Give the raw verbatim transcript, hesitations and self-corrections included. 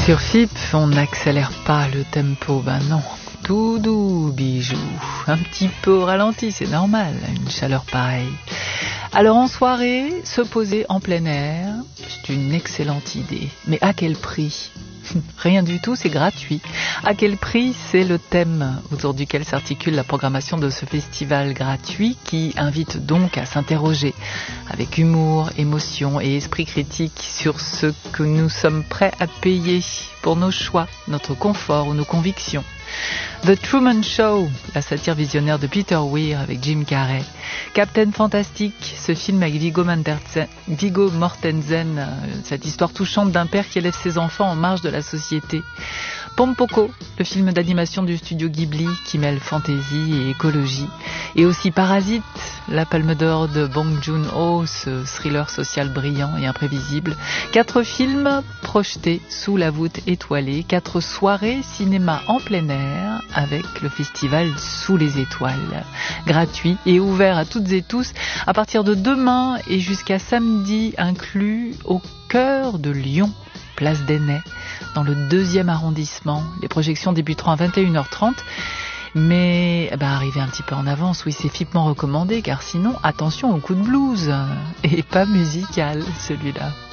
Sur F I P, on n'accélère pas le tempo, ben non. Tout doux, bijou. Un petit peu au ralenti, c'est normal, une chaleur pareille. Alors en soirée, se poser en plein air, c'est une excellente idée. Mais à quel prix ? Rien du tout, c'est gratuit. À quel prix ? C'est le thème autour duquel s'articule la programmation de ce festival gratuit qui invite donc à s'interroger avec humour, émotion et esprit critique sur ce que nous sommes prêts à payer pour nos choix, notre confort ou nos convictions. The Truman Show, la satire visionnaire de Peter Weir avec Jim Carrey. Captain Fantastic, ce film avec Viggo Mortensen, Viggo Mortensen, cette histoire touchante d'un père qui élève ses enfants en marge de la société. Pompoko, le film d'animation du studio Ghibli qui mêle fantaisie et écologie. Et aussi Parasite, la palme d'or de Bong Joon-ho, ce thriller social brillant et imprévisible. Quatre films projetés sous la voûte étoilée, quatre soirées cinéma en plein air avec le festival Sous les étoiles. Gratuit et ouvert à toutes et tous à partir de demain et jusqu'à samedi inclus au cœur de Lyon, place d'Ainay, dans le deuxième arrondissement. Les projections débuteront à vingt et une heures trente. Mais bah, arrivez un petit peu en avance, oui, c'est fipement recommandé, car sinon, attention au coup de blues, et pas musical celui-là.